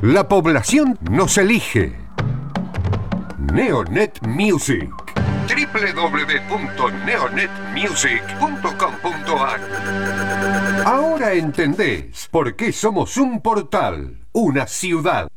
La población nos elige. Neonet Music. www.neonetmusic.com.ar. Ahora entendés por qué somos un portal, una ciudad.